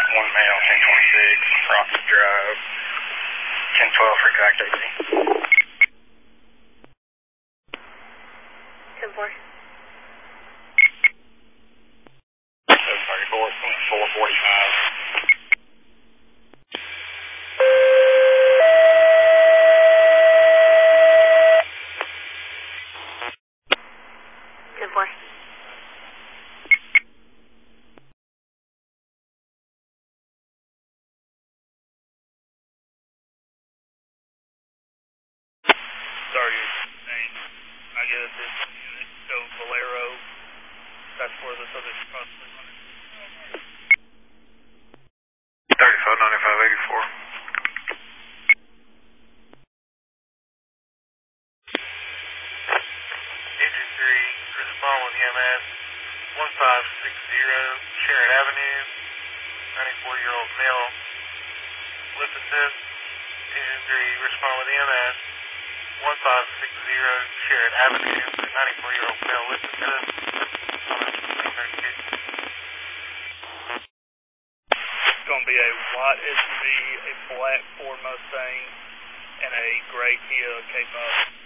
one male, 1026, Rocky Drive, 1012 for activity. 10-4. 34, 445. 10-4. Sorry, name. I get a different unit. Go Valero. That's where this other possibly running. 35, 95, 84. Agent 3, respond with EMS 1560 Sharon Avenue, 94-year-old male, lip assist. Agent 3, respond with EMS 1560 Sharon Avenue, 94-year-old male, lip assist. It's going to be a white SUV, a black Ford Mustang, and a gray Kia K5.